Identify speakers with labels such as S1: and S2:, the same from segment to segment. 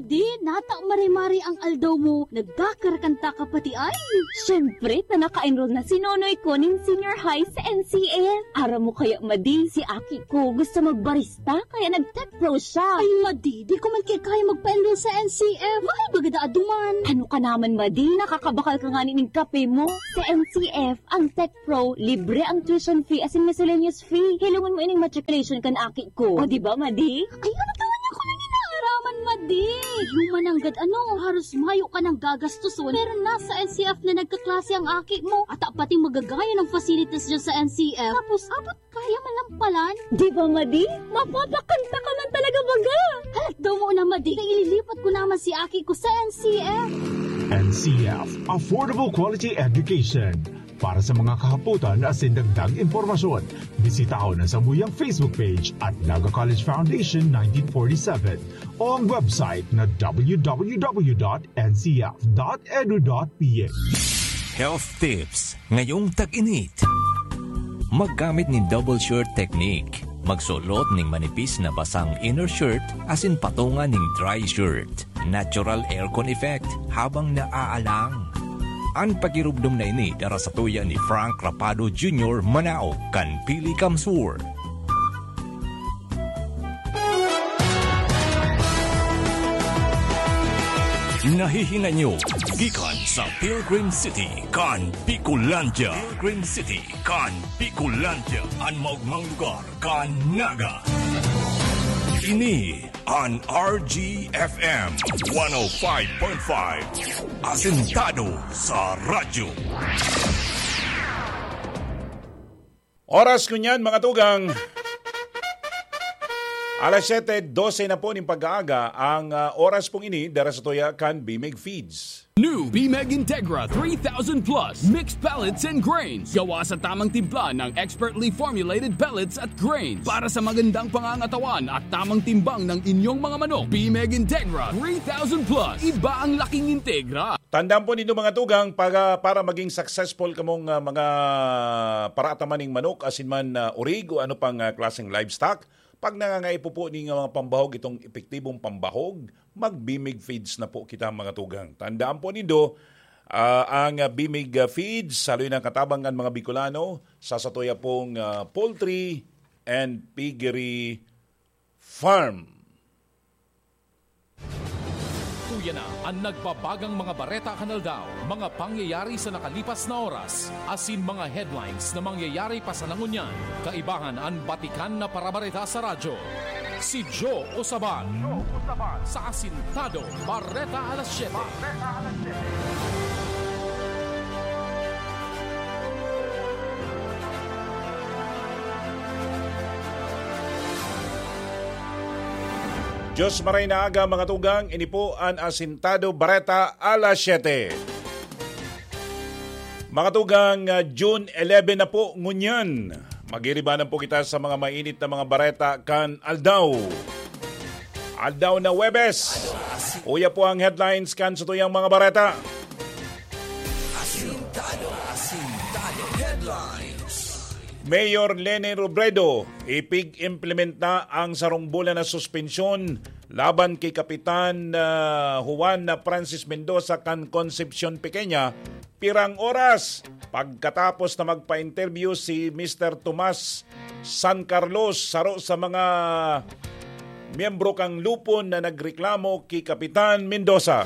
S1: Madi, nata mari-mari ang aldaw mo. Nagkakarkanta ka pati ay.
S2: Siyempre, naka-enroll na si Nonoy ko ning senior high sa NCF. Ara mo kaya, Madi, si Aki ko gusto magbarista, kaya nag-tech pro siya.
S1: Ay, Madi, di ko man kaya magpa-enroll sa NCF. Mahal bagada aduman.
S2: Ano ka naman, Madi? Nakakabakal ka nga ng kape mo. Sa NCF, ang Tech Pro, libre ang tuition fee as in miscellaneous fee. Hilungan mo ining matriculation kan Aki ko. O, di ba, Madi?
S1: Ay, ano taon niya ko nang inaaraman, Madi? Humananggad haros mayo ka ng gagastuson. Pero nasa NCF na nagkaklase ang Aki mo. At pati magagaya ng facilities dyan sa NCF. Tapos, abot kaya malampalan.
S2: Di ba, Madi? Mapapakanta ka lang talaga baga.
S1: Halat daw mo na, Madi. Kaya ililipat ko naman si Aki ko sa NCF.
S3: NCF, Affordable Quality Education. Para sa mga kahaputan at sindagdag informasyon, bisita ko na sa muyang Facebook page at Naga College Foundation 1947 o ang website na www.ncf.edu.ph.
S4: Health tips ngayong tag-init. Maggamit ni double shirt technique. Magsulot ning manipis na basang inner shirt asin patungan ning dry shirt. Natural aircon effect habang naaalang. Ang pagirubdom na ini dara sa tuya ni Frank Rapado Jr. Manao kan Pili Kamsur. Nahihinga nyo gikan sa Pilgrim City kan Picolandia. Pilgrim City kan Picolandia, ang maugmang lugar kan Naga. Ini ang RGFM 105.5, asentado sa radyo.
S5: Oras kunyan mga tugang. Alas 7:12 na po ng pag-aaga ang oras pong ini dara sa toya kan Bimig Feeds.
S6: New BMEG Integra 3000 Plus Mixed Pellets and Grains. Gawa sa tamang timpla ng expertly formulated pellets at grains para sa magandang pangangatawan at tamang timbang ng inyong mga manok. BMEG Integra 3000 Plus. Iba ang laking Integra.
S5: Tandaan po ninyo mga tugang para maging successful kamong mga paraatamaning manok asin man urig o ano pang klaseng livestock. Pag nangangaipo po ng mga pambahog, itong epektibong pambahog, mag-Bimig Feeds na po kita mga tugang. Tandaan po nindo, ang Bimig Feeds, saloy ng katabangan mga Bicolano, sasatoya pong poultry and piggery farm.
S7: Tuya na ang nagbabagang mga Bareta Kanaldao, mga pangyayari sa nakalipas na oras, asin mga headlines na mangyayari pa sa nangunyan, kaibahan ang batikan na parabareta sa radyo. Si Joe Osaban, sa Asintado, Bareta Alas 7.
S5: Diyos maray na aga mga tugang, ini po ang Asintado Bareta Alas 7. Mga tugang, June 11 na po ngunyan. Magiribanan po kita sa mga mainit na mga bareta kan Aldaw. Aldaw na Webes. Uya po ang headlines kan sa tuyang mga bareta.
S4: Asintado Headlines.
S5: Mayor Lene Robredo, ipig-implement na ang sarong bulan na suspensyon laban kay Kapitan Juan Francis Mendoza kan Concepcion Pequeña. Pirang oras pagkatapos na magpa-interview si Mr. Tomas San Carlos saro sa mga miyembro kang lupon na nagreklamo kay Kapitan Mendoza.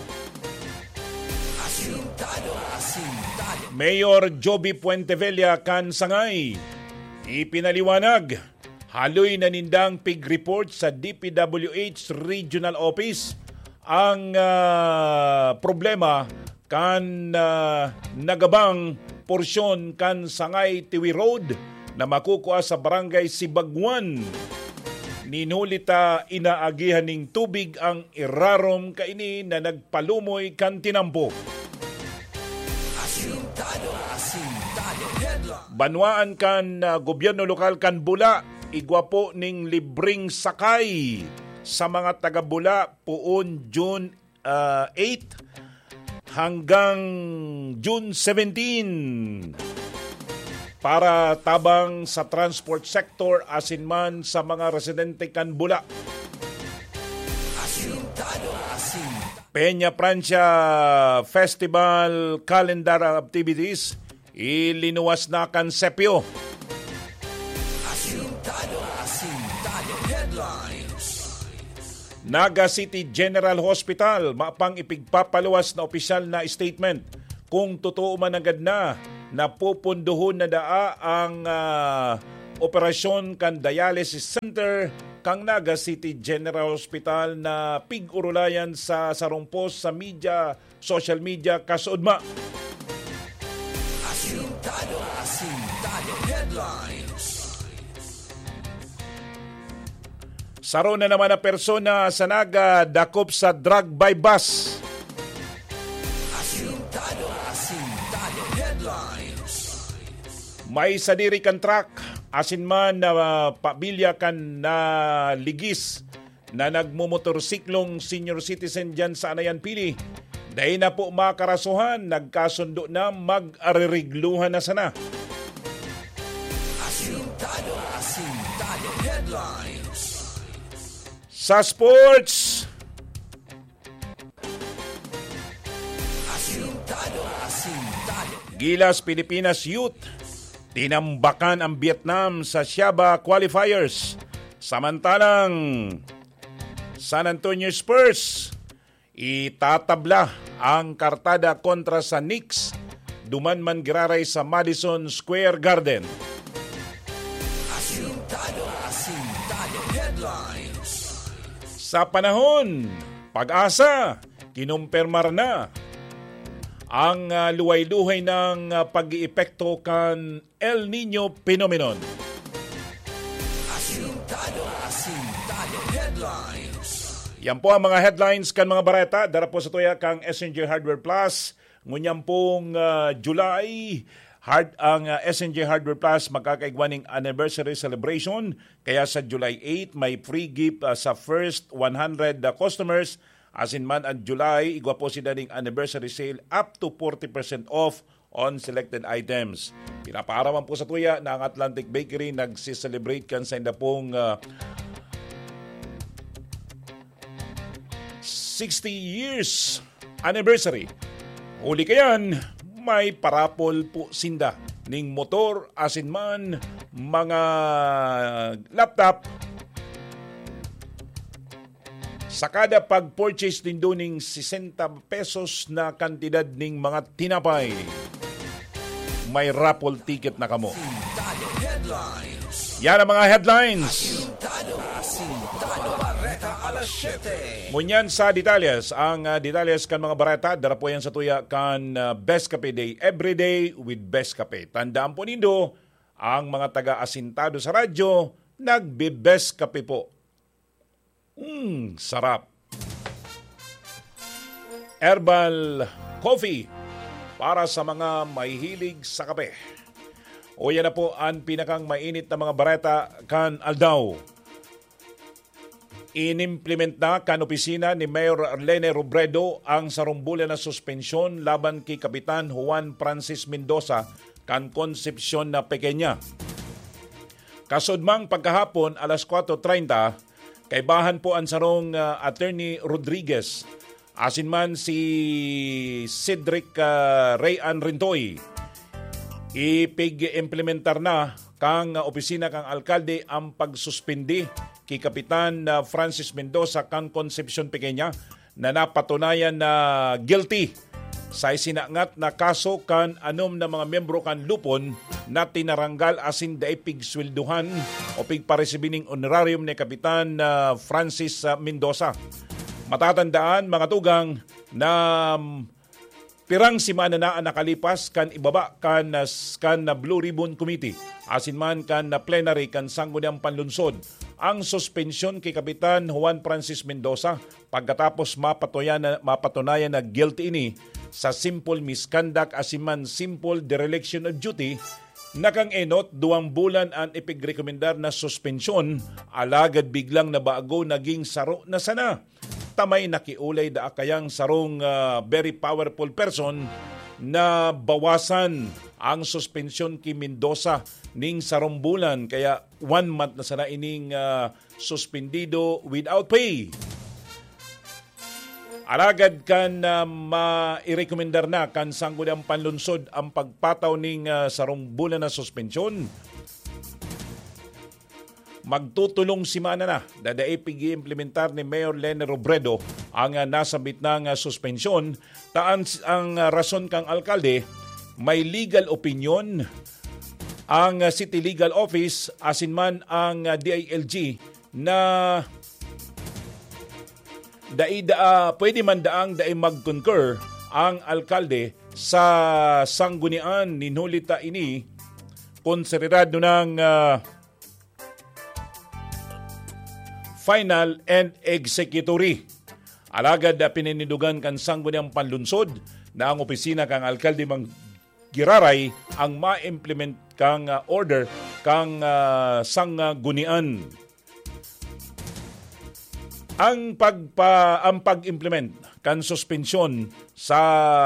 S5: Mayor Joby Puentevilla kan Sangay, ipinaliwanag, haloy na nindang pig report sa DPWH Regional Office ang problema kan nagabang porsyon kan Sangay Tiwi Road na makukuha sa barangay Sibagwan. Ninulita inaagihan ning tubig ang irarom kaini na nagpalumoy kan tinampo. Banwaan kan gobyerno lokal kan Bula, igwapo ning libreng sakay sa mga taga-Bula puon June 8 hanggang June 17 para tabang sa transport sector asin man sa mga residente kan Bula. Peña Francia Festival Calendar Activities ilinuwas na konsepyo. Naga City General Hospital mapang ipigpapaluwas na opisyal na statement kung totoo man agad na napupunduhon na daa ang operasyon kan dialysis center kang Naga City General Hospital na pig-urulayan sa sarumpos sa media, social media kasudma. Asintado headlines. Saro na naman na persona sa Naga dakop sa drug by bus. Asintado headlines. May sadiri kan truck asin man na pabilya kan na ligis na nagmumotorsiklong senior citizen dyan sa Anayan Pili. Dahil na po makarasuhan, nagkasundo na mag-aririgluhan na sana. Asintado headlines. Sa sports, Gilas Pilipinas Youth tinambakan ang Vietnam sa Siaba qualifiers. Samantalang San Antonio Spurs itatabla ang kartada kontra sa Knicks duman man giraray sa Madison Square Garden. Asintado headlines. Sa panahon, Pag-asa, kinumpirmar na ang luway-luhay ng pag-iepekto kan El Nino phenomenon. Asintado headlines. Yan po ang mga headlines kan mga bareta. Dara po sa tuya kang SNJ Hardware Plus. Ngunyan pong July, ang SNJ Hardware Plus magkakaigwaning anniversary celebration. Kaya sa July 8, may free gift sa first 100 customers. As in man ang July, igwa po sila ng anniversary sale up to 40% off on selected items. Pinapaarawan po sa tuya na ang Atlantic Bakery nagsiselebrate kan sa indapong 60 years anniversary. Huli kayan, may parapol po sinda ning motor, asin man, mga laptop. Sa kada pag-purchase din doon ng 60 pesos na kantidad ng mga tinapay, may raffle ticket na kamo. Yan ang mga headlines. Ngunyan sa detalyes, ang detalyes kan mga barata, dara po yan sa tuya kan Best Cafe Day, everyday with Best Cafe. Tandaan po nindo, ang mga taga-asintado sa radyo, nagbe-Best Cafe po. Sarap. Herbal coffee para sa mga mahihilig sa kape. O yan na po ang pinakang mainit na mga barata kan aldaw. Inimplement na kan opisina ni Mayor Arlene Robredo ang sarumbulan na suspensyon laban kay Kapitan Juan Francis Mendoza kan Concepcion na Pequeña. Kasudmang pagkahapon alas 4:30, kaibahan po ang sarong Attorney Rodriguez, asin man si Cedric Rayan Rintoy. Ipig-implementar na kang opisina kang alkalde ang pagsuspindi kay Kapitan Francis Mendoza kang Concepcion Pequeña na napatunayan na guilty sa isinangat na kaso kan anom na mga membro kan lupon na tinaranggal asin da ipigswelduhan o pigparesibining honorarium ni Kapitan Francis Mendoza. Matatandaan mga tugang na pirang simana na nakalipas kan ibaba kan Blue Ribbon Committee asin man kan plenary kan Sangguniang Panlunsod ang suspensyon kay Kapitan Juan Francis Mendoza pagkatapos mapatunayan na guilty ini sa simple misconduct asin man simple dereliction of duty. Nakang enot, 2 bulan ang ipigrekomendar na suspensyon, alagad biglang na bago naging saro na sana. Tamay nakiulay da kayang sarong very powerful person na bawasan ang suspensyon kay Mendoza ning sarong bulan. Kaya 1 month na sana ining suspendido without pay. Alagad kan mairekomendar na kan sangguniang panlunsod ang pagpataw ning sarong bulan na suspensyon. Magtutulong si mana na dadae pigi-implementar ni Mayor Lene Robredo ang nasabit ng suspensyon. Taan ang rason kang alkalde, may legal opinion ang City Legal Office asin man ang DILG na pwede man daang mag-concur ang alkalde sa sanggunian ninulita ini konsiderado ng final and executory. Alagad pininindugan kan sangguniang panlunsod na ang opisina kang alkalde mang giraray ang ma-implement kang order kang sanggunian. Ang pag-implement kan suspensyon sa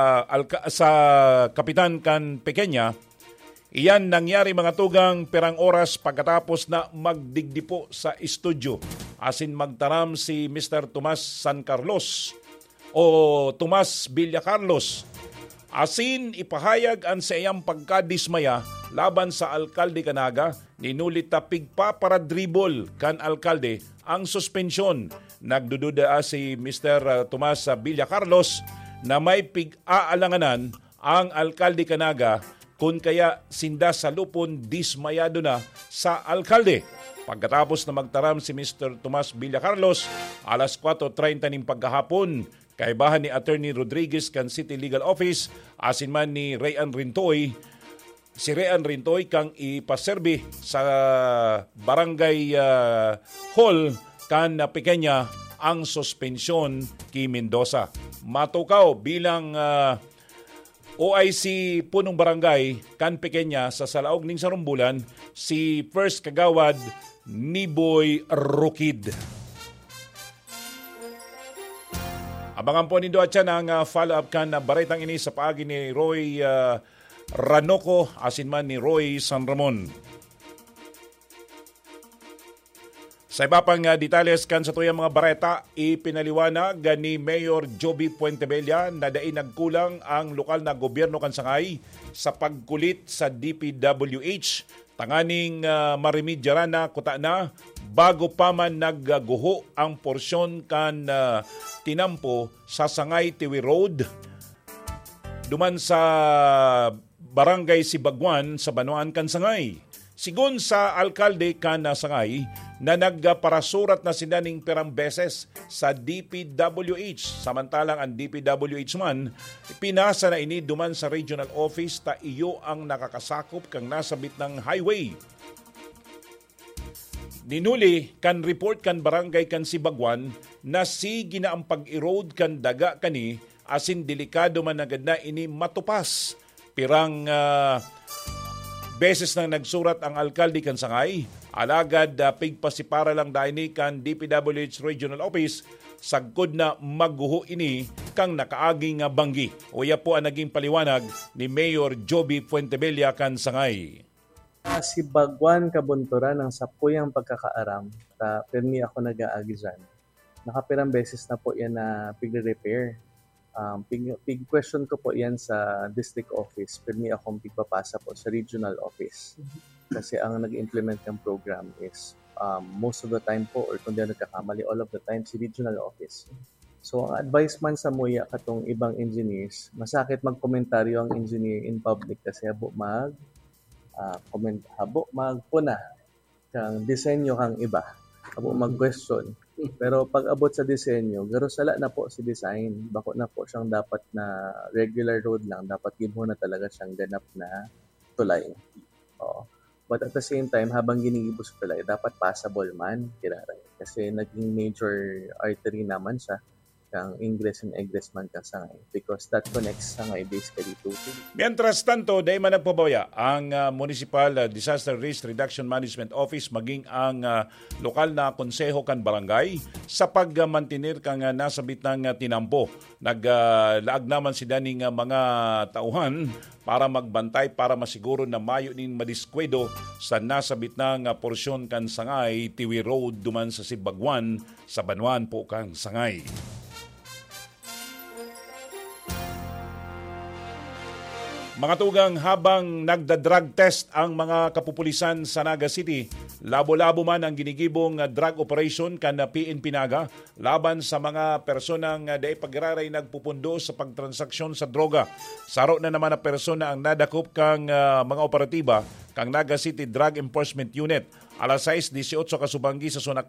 S5: kapitan kan Pequeña, iyan nangyari mga tugang perang oras pagkatapos na magdigdipo sa estudyo asin magtaram si Mr. Tomas San Carlos o Tomas Villa Carlos. Asin ipahayag ang sa iyang pagkadismaya laban sa alkalde kanaga, ninulit ta pigpaparadribol kan alkalde ang suspensyon. Nagdududa si Mr. Tomas Villa Carlos na may pig-aalanganan ang alkalde kanaga kung kaya sinda sa lupon dismayado na sa alkalde. Pagkatapos na magtaram si Mr. Tomas Villa Carlos, alas 4:30 ning pagkahapon, kaibahan ni Attorney Rodriguez kan City Legal Office, asin man ni Rayan Rintoy, si Rayan Rintoy kang ipaserbi sa barangay hall kan Pequeña ang suspensyon ki Mendoza. Matukaw bilang OIC punong barangay kan Pequeña sa Salaog ning Sarumbulan si First Kagawad Niboy Rukid. Abangan po nindo at siya ng follow-up kan baretang ini sa paagi ni Roy Ranoco asin man ni Roy San Ramon. Sa iba pang detalles kan sa tuyang mga bareta, ipinaliwanag ni Mayor Joby Puentebella na dai nagkulang ang lokal na gobyerno kan Sangay sa pagkulit sa DPWH. Tanganing marimedyaran na kuta na bago pa man nagguho ang porsyon kan tinampo sa Sangay Tiwi Road duman sa Barangay Sibagwan sa Banuan kan Sangay. Sigon sa alkalde kan Sangay na nagparasurat na sila ning perang beses sa DPWH. Samantalang ang DPWH man, pinasa na ini duman sa regional office ta iyo ang nakakasakop kang nasabit ng highway. Ninuli kan report kan barangay kan Sibagwan na sige na ang pag-erode kan daga kani asin delikado man agad na ini matupas. Pirang beses nang nagsurat ang alkalde kan Sangay, alagad pigpasipara lang dahil kan DPWH Regional Office, sagkod na magguho ini kang nakaaging banggi. Uya po ang naging paliwanag ni Mayor Joby Puentebella kan Sangay.
S8: Si Bagwan Kabunturan ng sapuyang pagkakaaram, permi ako nag-aagi dyan. Nakapirang beses na po yan na pig-repair. Big question ko po yan sa district office. Permi akong pigpapasa po sa regional office. Kasi ang nag-implement ng program is most of the time po, or kung di nagkakamali, all of the time, si regional office. So, ang advice man sa muya katong ibang engineers, masakit magkomentaryo ang engineer in public kasi habo magpuna kang disenyo kang iba. Habo mag-question. Pero pag abot sa disenyo, garusala na po si design. Bako na po siyang dapat na regular road lang. Dapat ginho na talaga siyang ganap na tulay. Oo. But at the same time, habang ginigibos sa tulay, dapat passable man. Kiraray. Kasi naging major artery naman siya. Kang ingress and egress man kang Sangay. Because that connects Sangay basically to
S5: Mientras tanto, dahil man nagpabaya ang Municipal Disaster Risk Reduction Management Office maging ang lokal na konseho kan barangay sa pagmantinir kang nasabit ng tinampo. Naglaag naman si daning mga tauhan para magbantay para masiguro na mayo ning madiskwedo sa nasabit ng porsyon kan Sangay Tiwi Road duman sa Sibagwan sa Banuan po kang Sangay. Mga tugang, habang nagda-drug test ang mga kapupulisan sa Naga City, labo-labo man ang ginigibong drug operation kan PNP Naga laban sa mga personang daay pagraray nagpupundo sa pagtransaksyon sa droga. Saro na naman na persona ang nadakop kang mga operatiba kang Naga City Drug Enforcement Unit. Alas 6:18 kasubanggi sa Zona